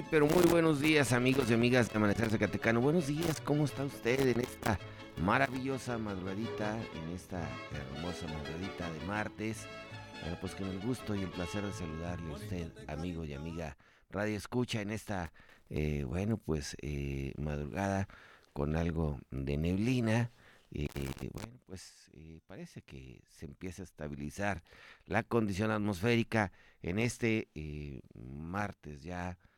pero muy buenos días, amigos y amigas de Amanecer Zacatecano. Buenos días, ¿cómo está usted en esta maravillosa madrugadita, en esta hermosa madrugadita de martes? Bueno, pues con el gusto y el placer de saludarle a usted, amigo y amiga Radio Escucha, en esta, madrugada con algo de neblina. Parece que se empieza a estabilizar la condición atmosférica en este martes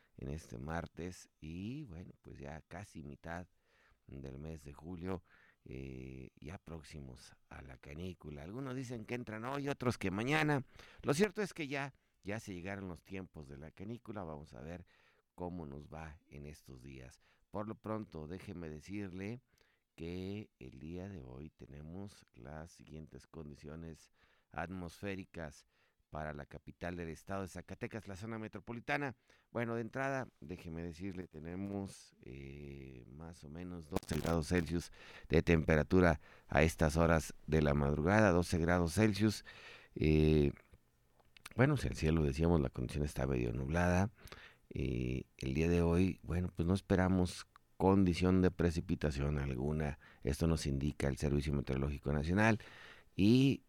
y bueno, pues ya casi mitad del mes de julio, ya próximos a la canícula. Algunos dicen que entran hoy, otros que mañana. Lo cierto es que ya se llegaron los tiempos de la canícula. Vamos a ver cómo nos va en estos días. Por lo pronto, déjeme decirle que el día de hoy tenemos las siguientes condiciones atmosféricas para la capital del estado de Zacatecas, la zona metropolitana. Bueno, de entrada, déjeme decirle, tenemos más o menos 12 grados Celsius de temperatura a estas horas de la madrugada, 12 grados Celsius. Si el cielo, decíamos, la condición está medio nublada. El día de hoy, pues no esperamos condición de precipitación alguna. Esto nos indica el Servicio Meteorológico Nacional. Y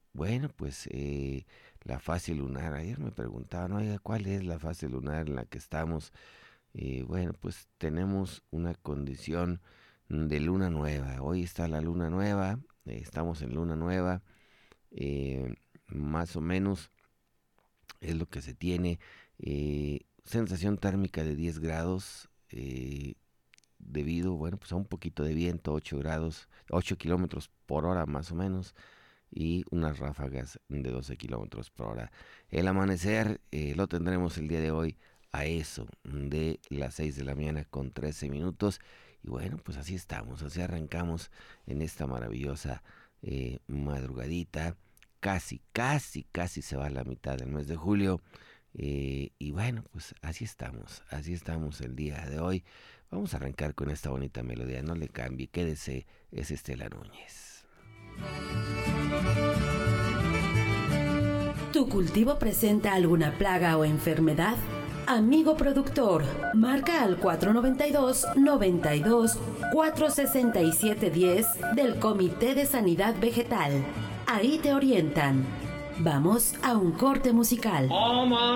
la fase lunar, ayer me preguntaban, oiga, ¿cuál es la fase lunar en la que estamos? Pues tenemos una condición de luna nueva. Hoy está la luna nueva, estamos en luna nueva, más o menos es lo que se tiene. Sensación térmica de 10 grados, debido, a un poquito de viento, 8 kilómetros por hora más o menos, y unas ráfagas de 12 kilómetros por hora. El amanecer lo tendremos el día de hoy a eso de las 6 de la mañana con 13 minutos. Y pues así estamos, así arrancamos en esta maravillosa madrugadita. Casi se va a la mitad del mes de julio. Pues así estamos el día de hoy. Vamos a arrancar con esta bonita melodía, no le cambie, quédese, es Estela Núñez. ¿Tu cultivo presenta alguna plaga o enfermedad? Amigo productor, marca al 492-467-10 del Comité de Sanidad Vegetal. Ahí te orientan. Vamos a un corte musical.